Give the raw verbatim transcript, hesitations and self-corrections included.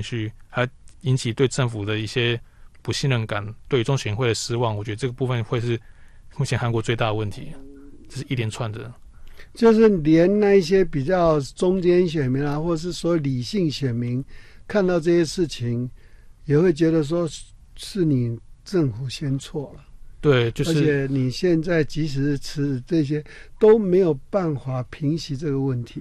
情绪，还引起对政府的一些不信任感，对中选会的失望，我觉得这个部分会是目前韩国最大的问题，这是一连串的。 就是连那一些比较中间选民啊，或是说理性选民，看到这些事情，也会觉得说是你政府先错了。 对，就是， 而且你现在即使是持这些，都没有办法平息这个问题。